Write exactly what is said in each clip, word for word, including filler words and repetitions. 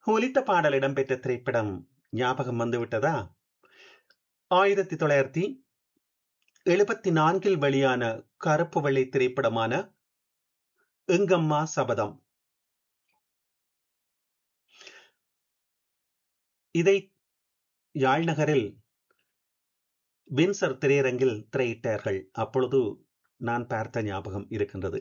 ஒலித்த பாடல் இடம்பெற்ற திரைப்படம் ஞாபகம் வந்துவிட்டதா? ஆயிரத்தி தொள்ளாயிரத்தி எழுபத்தி நான்கில் வெளியான கருப்பு வெள்ளை திரைப்படமான எங்கம்மா சபதம். இதை யாழ் நகரில் வின்சர் திரையரங்கில் திரையிட்டார்கள். அப்பொழுது நான் பார்த்த ஞாபகம் இருக்கின்றது.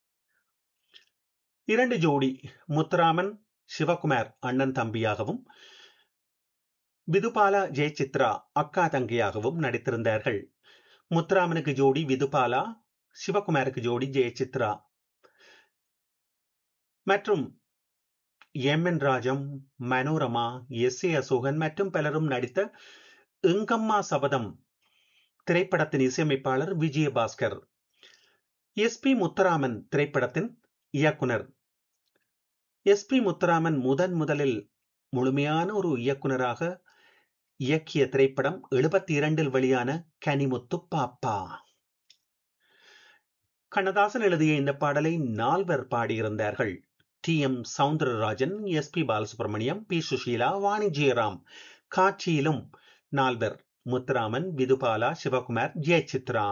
இரண்டு ஜோடி, முத்துராமன் சிவகுமார் அண்ணன் தம்பியாகவும், விதுபாலா ஜெயசித்ரா அக்கா தங்கையாகவும் நடித்திருந்தார்கள். முத்துராமனுக்கு ஜோடி விதுபாலா, சிவகுமாருக்கு ஜோடி ஜெயசித்ரா மற்றும் M N Rajam, Manorama, S A Asokan மற்றும் பலரும் நடித்த எங்கம்மா சபதம் திரைப்படத்தின் இசையமைப்பாளர் விஜயபாஸ்கர். எஸ் பி முத்துராமன் திரைப்படத்தின் இயக்குனர். எஸ் பி முத்துராமன் முதன் முதலில் முழுமையான ஒரு இயக்குனராக இயக்கிய திரைப்படம் எழுபத்தி இரண்டில் வெளியான கனிமுத்து பாப்பா. கண்ணதாசன் எழுதிய இந்த பாடலை நால்வர் பாடியிருந்தார்கள். D M Soundararajan, S B Balasubramaniam, B Sushila, Vani Jayaram. காட்சியிலும் நால்வர்: முத்துராமன், விதுபாலா, சிவகுமார், ஜெயசித்ரா.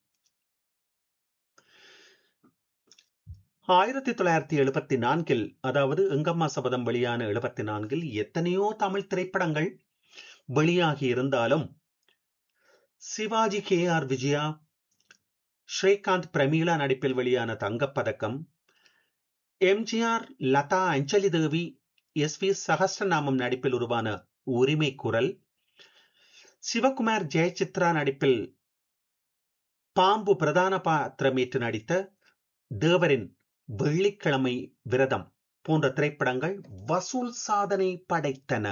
ஆயிரத்தி தொள்ளாயிரத்தி எழுபத்தி நான்கில், அதாவது எங்கம்மா சபதம் வெளியான எழுபத்தி நான்கில் எத்தனையோ தமிழ் திரைப்படங்கள் வெளியாகி இருந்தாலும் சிவாஜி, கே ஆர் விஜயா, ஸ்ரீகாந்த், பிரமீளா நடிப்பில் வெளியான தங்கப்பதக்கம், எம்ஜிஆர், லதா, அஞ்சலி தேவி, எஸ் வி சகஸ்ரநாமம் நடிப்பில் உருவான உரிமை குரல், சிவகுமார் ஜெயசித்ரா நடிப்பில் பாம்பு பிரதான பாத்திரமேற்று நடித்த தேவரின் வெள்ளிக்கிழமை விரதம் போன்ற திரைப்படங்கள் வசூல் சாதனை படைத்தன.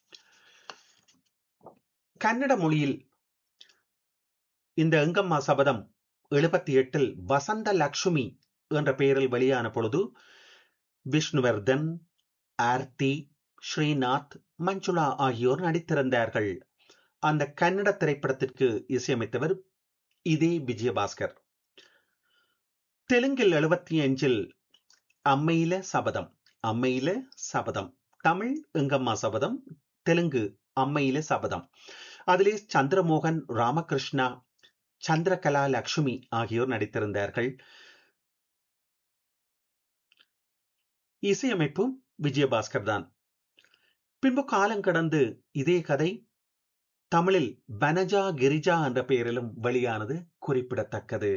கன்னட மொழியில் இந்த எங்கம்மா சபதம் எழுபத்தி எட்டில் வசந்த லட்சுமி என்ற பெயரில் வெளியான பொழுது விஷ்ணுவர்தன், ஆர்த்தி, ஸ்ரீநாத், மஞ்சுளா ஆகியோர் நடித்திருந்தார்கள். அந்த கன்னட திரைப்படத்திற்கு இசையமைத்தவர் இதே விஜயபாஸ்கர். தெலுங்கில் எழுபத்தி அஞ்சில் அம்மையில சபதம், அம்மையில சபதம், தமிழ் எங்கம்மா சபதம், தெலுங்கு அம்மையில சபதம். அதிலே சந்திரமோகன், ராமகிருஷ்ணா, சந்திரகலா லட்சுமி ஆகியோர் நடித்திருந்தார்கள். இசையமைப்பு விஜயபாஸ்கர் தான். பின்பு காலம் கடந்து இதே கதை தமிழில் வனஜா கிரிஜா என்ற பெயரிலும் வெளியானது குறிப்பிடத்தக்கது.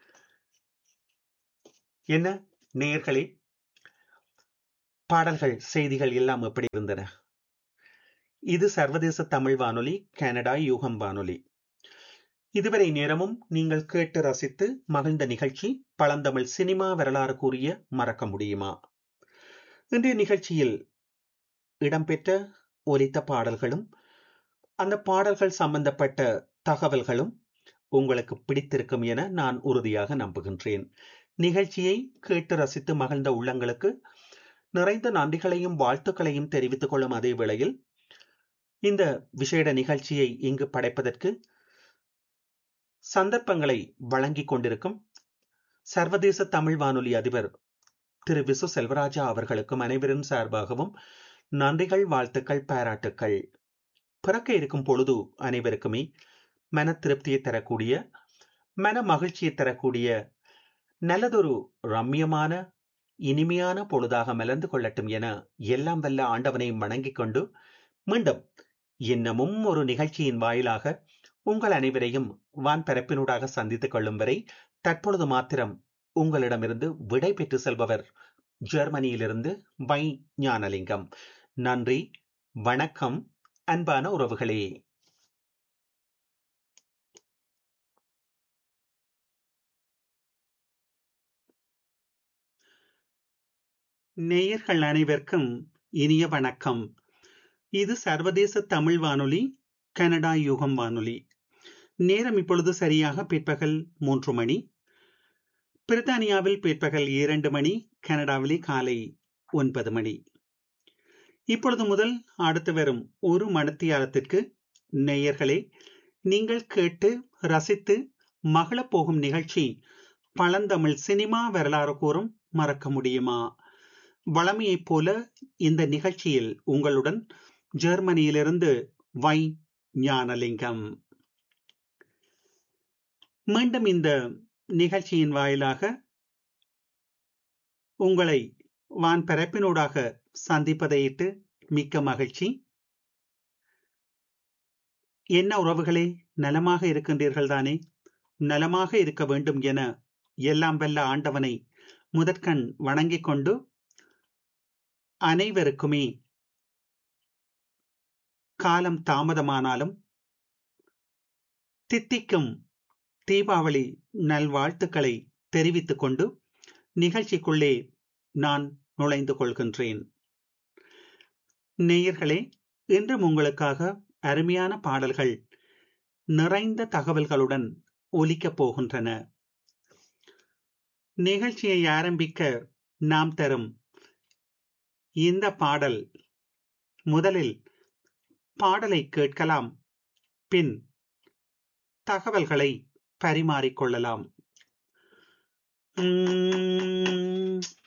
என்ன நேயர்களே, பாடல்கள், செய்திகள் எல்லாம் எப்படி இருந்தன? இது சர்வதேச தமிழ் வானொலி, கனடா யூகம் வானொலி. இதுவரை நேரமும் நீங்கள் கேட்டு ரசித்து மகிழ்ந்த நிகழ்ச்சி பழந்தமிழ் சினிமா வரலாறு கூறிய மறக்க முடியுமா? இன்றைய நிகழ்ச்சியில் இடம்பெற்ற ஒலித்த பாடல்களும் அந்த பாடல்கள் சம்பந்தப்பட்ட தகவல்களும் உங்களுக்கு பிடித்திருக்கும் என நான் உறுதியாக நம்புகின்றேன். நிகழ்ச்சியை கேட்டு ரசித்து மகிழ்ந்த உள்ளங்களுக்கு நிறைந்த நன்றிகளையும் வாழ்த்துக்களையும் தெரிவித்துக் கொள்ளும் அதே வேளையில், இந்த விசேட நிகழ்ச்சியை இங்கு படைப்பதற்கு சந்தர்ப்பங்களை வழங்கிக் கொண்டிருக்கும் சர்வதேச தமிழ் வானொலி அதிபர் திரு விசு செல்வராஜா அவர்களுக்கும் அனைவரின் சார்பாகவும் நன்றிகள், வாழ்த்துக்கள், பாராட்டுக்கள். பிறக்க இருக்கும் பொழுது அனைவருக்குமே மன திருப்தியை தரக்கூடிய, மன மகிழ்ச்சியை தரக்கூடிய நல்லதொரு ரம்யமான இனிமையான பொழுதாக மலர்ந்து கொள்ளட்டும் என எல்லாம் வல்ல ஆண்டவனையும் வணங்கிக் கொண்டு, மீண்டும் இன்னமும் ஒரு நிகழ்ச்சியின் வாயிலாக உங்கள் அனைவரையும் வான் பரப்பினூடாக சந்தித்துக் கொள்ளும் வரை தற்பொழுது மாத்திரம் உங்களிடமிருந்து விடை பெற்று செல்பவர் ஜெர்மனியிலிருந்து வை ஞானலிங்கம். நன்றி, வணக்கம், அன்பான உறவுகளே. நேயர்கள் அனைவருக்கும் இனிய வணக்கம். இது சர்வதேச தமிழ் வானொலி, கனடா யுகம் வானொலி. நேரம் இப்பொழுது சரியாக பிற்பகல் மூன்று மணி. பிரித்தானியாவில் பிற்பகல் இரண்டு மணி, கனடாவிலே காலை ஒன்பது மணி. இப்பொழுது முதல் அடுத்து வரும் ஒரு மணித்தியாலத்திற்கு நேயர்களே, நீங்கள் கேட்டு ரசித்து மகிழப் போகும் நிகழ்ச்சி பழந்தமிழ் சினிமா வரலாறு கூறும் மறக்க முடியுமா? வழமையைப் போல இந்த நிகழ்ச்சியில் உங்களுடன் ஜெர்மனியிலிருந்து வை ஞானலிங்கம். மீண்டும் இந்த நிகழ்ச்சியின் வாயிலாக உங்களை வான் பரப்பினூடாக சந்திப்பதையிட்டு மிக்க மகிழ்ச்சி. என்ன உறவுகளே, நலமாக இருக்கின்றீர்கள் தானே? நலமாக இருக்க வேண்டும் என எல்லாம் வல்ல ஆண்டவனை முதற்கண் வணங்கிக் கொண்டு அனைவருக்குமே காலம் தாமதமானாலும் தித்திக்கும் தீபாவளி நல்வாழ்த்துக்களை தெரிவித்துக் கொண்டு நிகழ்ச்சிக்குள்ளே நான் நுழைந்து கொள்கின்றேன். நேயர்களே, இன்றும் உங்களுக்காக அருமையான பாடல்கள் நிறைந்த தகவல்களுடன் ஒலிக்கப் போகின்றன. நிகழ்ச்சியை ஆரம்பிக்க நாம் தரும் இந்த பாடல், முதலில் பாடலை கேட்கலாம், பின் தகவல்களை பரிமாறிக்கொள்ளலாம். உம்